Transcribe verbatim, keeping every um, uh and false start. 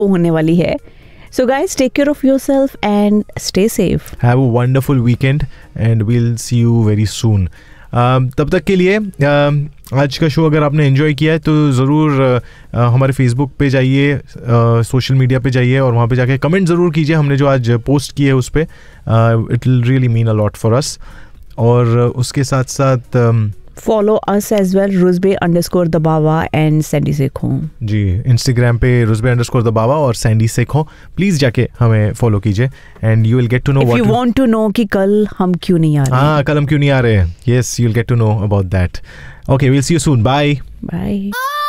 होने वाली है. So guys, take care of yourself and stay safe. Have a wonderful weekend and we'll see you very soon. uh, तब तक के लिए uh, आज का शो अगर आपने एंजॉय किया है तो ज़रूर uh, uh, हमारे फेसबुक पे जाइए, सोशल मीडिया पे जाइए और वहाँ पे जाके कमेंट ज़रूर कीजिए हमने जो आज पोस्ट किए उस पर. It will really mean a lot for us. और उसके साथ साथ um, Follow us as well, Rusbe underscore Dabawa and Sandy Sekho. Ji, Instagram पे रुजबे अंडरस्कोर दबावा और सैंडी सेखो. प्लीज़ जाके हमें फॉलो कीजिए and you will get to know what you want to know कि कल हम क्यों नहीं आ रहे. हाँ, कल हम क्यों नहीं आ रहे. Yes, you will get to know about that. Okay, we'll C you soon. Bye bye.